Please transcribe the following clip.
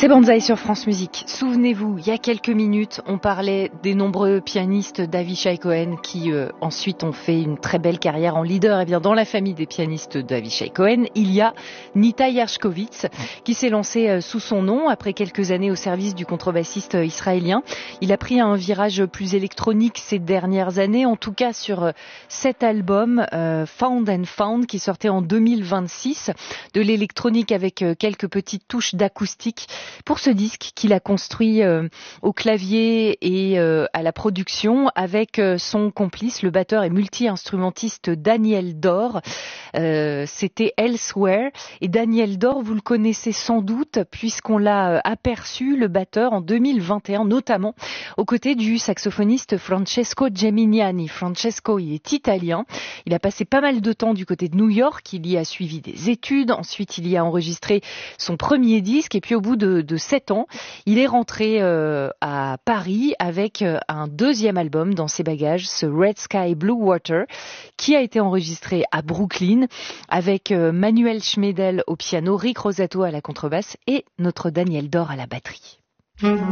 C'est Banzai sur France Musique. Souvenez-vous, il y a quelques minutes, on parlait des nombreux pianistes d'Avishai Cohen qui ensuite ont fait une très belle carrière en leader. Et bien dans la famille des pianistes d'Avishai Cohen, il y a Nita Yershkovitz qui s'est lancé sous son nom après quelques années au service du contrebassiste israélien. Il a pris un virage plus électronique ces dernières années, en tout cas sur cet album Found and Found qui sortait en 2026, de l'électronique avec quelques petites touches d'acoustique. Pour ce disque qu'il a construit au clavier et à la production avec son complice, le batteur et multi-instrumentiste Daniel Dor. C'était Elsewhere. Et Daniel Dor, vous le connaissez sans doute puisqu'on l'a aperçu, le batteur, en 2021, notamment aux côtés du saxophoniste Francesco Geminiani. Francesco, il est italien. Il a passé pas mal de temps du côté de New York. Il y a suivi des études. Ensuite, il y a enregistré son premier disque. Et puis, au bout de 7 ans, il est rentré à Paris avec un deuxième album dans ses bagages, ce Red Sky Blue Water, qui a été enregistré à Brooklyn avec Manuel Schmedel au piano, Rick Rosato à la contrebasse et notre Daniel Dor à la batterie.